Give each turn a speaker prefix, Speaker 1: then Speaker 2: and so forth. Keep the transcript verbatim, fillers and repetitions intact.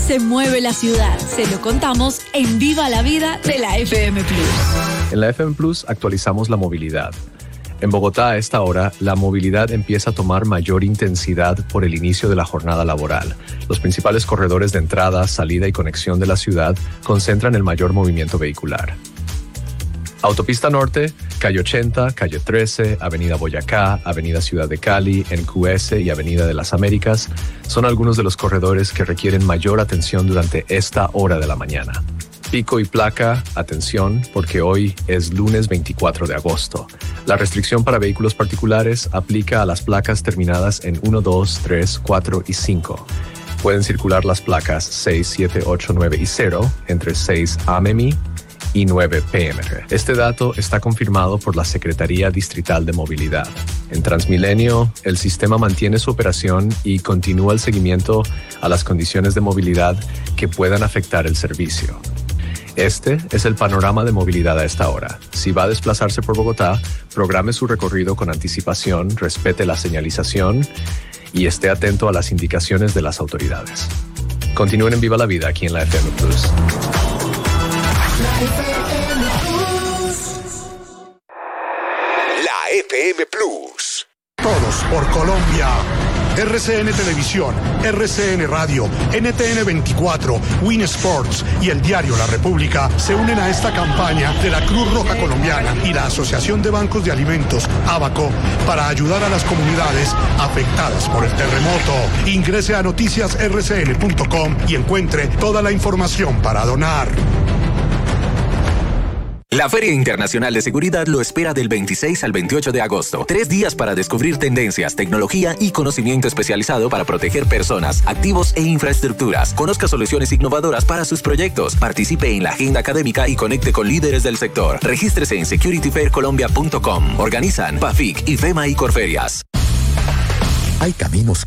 Speaker 1: se mueve la ciudad. Se lo contamos en Viva la Vida de la F M Plus.
Speaker 2: En la F M Plus actualizamos la movilidad. En Bogotá, a esta hora, la movilidad empieza a tomar mayor intensidad por el inicio de la jornada laboral. Los principales corredores de entrada, salida y conexión de la ciudad concentran el mayor movimiento vehicular. Autopista Norte, Calle ochenta, Calle trece, Avenida Boyacá, Avenida Ciudad de Cali, N Q S y Avenida de las Américas son algunos de los corredores que requieren mayor atención durante esta hora de la mañana. Pico y placa, atención, porque hoy es lunes veinticuatro de agosto. La restricción para vehículos particulares aplica a las placas terminadas en uno, dos, tres, cuatro y cinco. Pueden circular las placas seis, siete, ocho, nueve y cero entre seis A M M y nueve P M. Este dato está confirmado por la Secretaría Distrital de Movilidad. En Transmilenio, el sistema mantiene su operación y continúa el seguimiento a las condiciones de movilidad que puedan afectar el servicio. Este es el panorama de movilidad a esta hora. Si va a desplazarse por Bogotá, programe su recorrido con anticipación, respete la señalización y esté atento a las indicaciones de las autoridades. Continúen en Viva la Vida aquí en la F M Plus.
Speaker 3: La F M Plus.
Speaker 4: Todos por Colombia. R C N Televisión, R C N Radio, N T N veinticuatro, Win Sports y el diario La República se unen a esta campaña de la Cruz Roja Colombiana y la Asociación de Bancos de Alimentos, ABACO, para ayudar a las comunidades afectadas por el terremoto. Ingrese a noticias r c n punto com y encuentre toda la información para donar.
Speaker 5: La Feria Internacional de Seguridad lo espera del veintiséis al veintiocho de agosto. Tres días para descubrir tendencias, tecnología y conocimiento especializado para proteger personas, activos e infraestructuras. Conozca soluciones innovadoras para sus proyectos. Participe en la agenda académica y conecte con líderes del sector. Regístrese en security fair colombia punto com. Organizan PAFIC, IFEMA y Corferias.
Speaker 6: Hay caminos